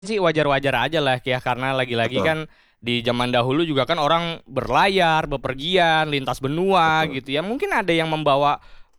sih wajar-wajar aja lah ya, karena lagi-lagi Betul, kan di zaman dahulu juga kan orang berlayar, bepergian, lintas benua betul. gitu ya. Mungkin ada yang membawa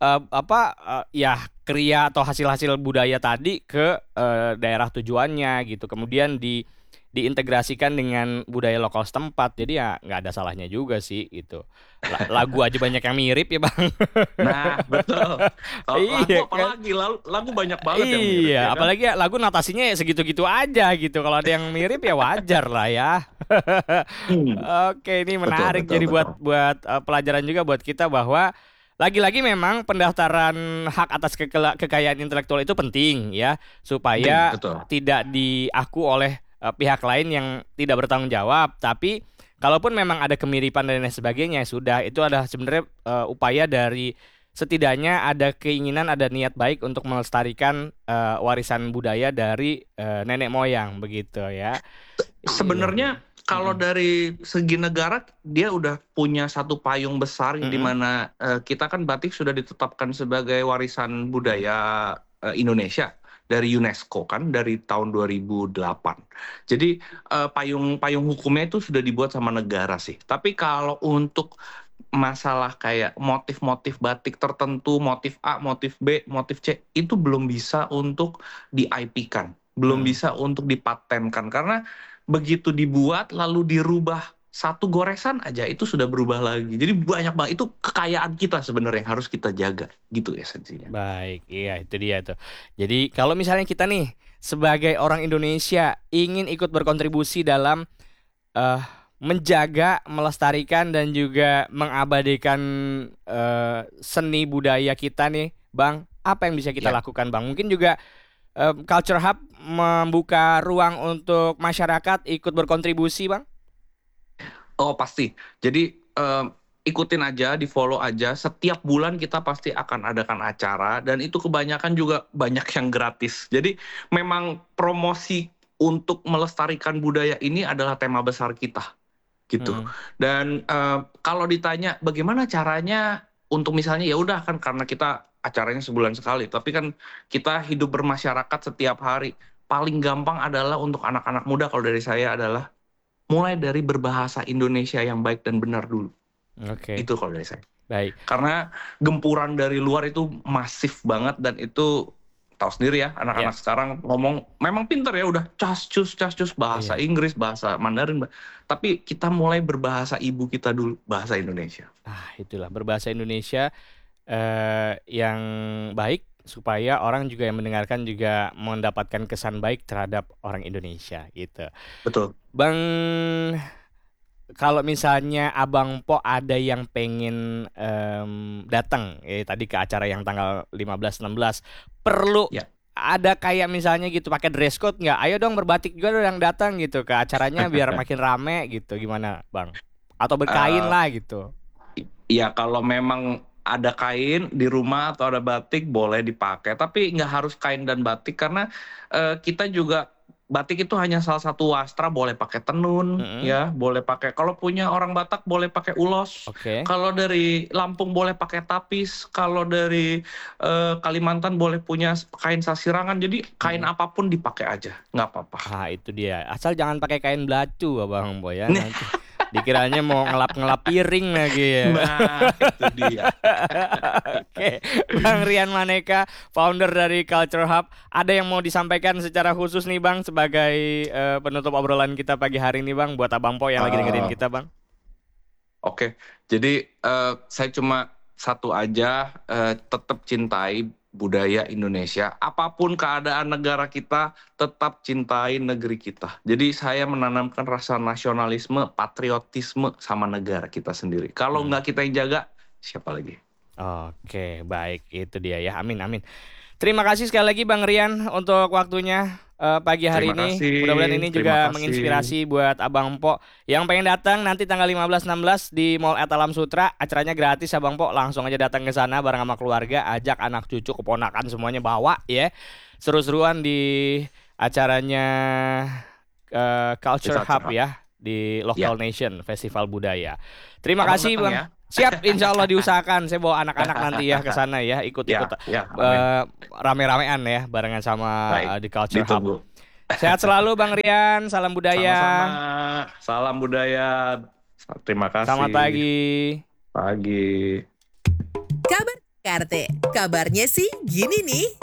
ya kriya atau hasil-hasil budaya tadi ke daerah tujuannya gitu. Kemudian diintegrasikan dengan budaya lokal setempat. Jadi ya nggak ada salahnya juga sih gitu. Lagu aja banyak yang mirip ya, Bang. Nah, betul. Kalau lagu Iya kan? apalagi, lagu banyak banget yang mirip Iya, ya kan? apalagi ya lagu notasinya ya segitu-gitu aja gitu. Kalau ada yang mirip ya wajar lah ya. Hmm, Oke, ini betul, menarik betul, jadi buat betul. buat pelajaran juga buat kita bahwa lagi-lagi memang pendaftaran hak atas kekayaan intelektual itu penting ya, Penting, supaya betul. tidak diaku oleh pihak lain yang tidak bertanggung jawab. Tapi kalaupun memang ada kemiripan dan lain sebagainya, sudah itu ada sebenarnya upaya dari setidaknya ada keinginan, ada niat baik untuk melestarikan warisan budaya dari nenek moyang begitu ya. Iya. Sebenarnya kalau Mm-mm. dari segi negara dia udah punya satu payung besar di Mm-mm. mana kita kan batik sudah ditetapkan sebagai warisan budaya Indonesia dari UNESCO kan dari tahun 2008. Jadi payung hukumnya itu sudah dibuat sama negara sih. Tapi kalau untuk masalah kayak motif-motif batik tertentu, motif A, motif B, motif C itu belum bisa untuk di-IP-kan, belum Mm-mm. bisa untuk dipatenkan karena begitu dibuat lalu dirubah satu goresan aja itu sudah berubah lagi. Jadi banyak banget itu kekayaan kita sebenarnya yang harus kita jaga gitu esensinya. Baik, iya itu dia tuh. Jadi kalau misalnya kita nih sebagai orang Indonesia ingin ikut berkontribusi dalam eh, menjaga, melestarikan dan juga mengabadikan seni budaya kita nih, Bang, apa yang bisa kita Ya, lakukan, Bang? Mungkin juga Culture Hub membuka ruang untuk masyarakat ikut berkontribusi, Bang? oh pasti. Jadi ikutin aja, di follow aja. Setiap bulan kita pasti akan adakan acara dan itu kebanyakan juga banyak yang gratis. Jadi memang promosi untuk melestarikan budaya ini adalah tema besar kita gitu. Mm-mm. Dan kalau ditanya bagaimana caranya untuk misalnya ya udah kan karena kita acaranya sebulan sekali, tapi kan kita hidup bermasyarakat setiap hari. Paling gampang adalah untuk anak-anak muda kalau dari saya adalah mulai dari berbahasa Indonesia yang baik dan benar dulu. Oke, Itu kalau dari saya. baik. Karena gempuran dari luar itu masif banget dan itu tahu sendiri ya Ya, anak-anak sekarang ngomong memang pinter ya udah cas cus bahasa iya. Inggris, bahasa Mandarin. Tapi kita mulai berbahasa ibu kita dulu, bahasa Indonesia. Itulah berbahasa Indonesia yang baik supaya orang juga yang mendengarkan juga mendapatkan kesan baik terhadap orang Indonesia gitu. Betul. Bang, kalau misalnya Abang Po ada yang pengen datang ya tadi ke acara yang tanggal 15-16, perlu Ya. ada kayak misalnya gitu pakai dress code nggak? Ayo dong berbatik juga dong yang datang gitu ke acaranya biar makin rame gitu. Gimana, Bang? Atau berkain Eh, lah gitu. ya kalau memang ada kain di rumah atau ada batik boleh dipakai, tapi nggak harus kain dan batik karena kita juga batik itu hanya salah satu wastra, boleh pakai tenun, Mm-mm. ya, boleh pakai. Kalau punya orang Batak boleh pakai ulos. Oke. Kalau dari Lampung boleh pakai tapis. Kalau dari Kalimantan boleh punya kain sasirangan. Jadi kain Mm-mm. apapun dipakai aja, nggak apa-apa. Itu dia. Asal jangan pakai kain belacu, Abang Boy ya nanti. Dikiranya mau ngelap-ngelap piring lagi ya. Nah, itu dia. Oke, Bang Rian Maneka, founder dari Culture Hub, ada yang mau disampaikan secara khusus nih Bang sebagai penutup obrolan kita pagi hari ini Bang buat Abang Po yang lagi dengerin Eh, kita Bang. Oke, jadi saya cuma satu aja, tetap cintai budaya Indonesia. Apapun keadaan negara kita, tetap cintai negeri kita. Jadi saya menanamkan rasa nasionalisme, patriotisme sama negara kita sendiri. Kalau Hmm. nggak kita yang jaga, siapa lagi? Oke, baik itu dia ya. Amin amin. Terima kasih sekali lagi Bang Rian untuk waktunya pagi hari Terima ini. kasih, Mudah-mudahan ini terima juga kasih. menginspirasi buat Abang Po yang pengen datang nanti tanggal 15-16 di Mall Et Alam Sutra. Acaranya gratis Abang Po. Langsung aja datang ke sana bareng sama keluarga, ajak anak cucu, keponakan semuanya bawa ya. Seru-seruan di acaranya Culture Bisa Hub curhat. ya di Ya, Local Nation Festival Budaya. Terima abang kasih datang Bang. ya. Siap, insya Allah diusahakan. Saya bawa anak-anak nanti ya ke sana ya, ikut-ikut Ya, ya, amin. rame-ramean ya, barengan sama Baik, di Culture Hub. ditunggu. Sehat selalu Bang Rian, salam budaya. Sama-sama. Salam budaya. Terima Selamat kasih. pagi. Pagi. Kabar Karte, kabarnya sih gini nih.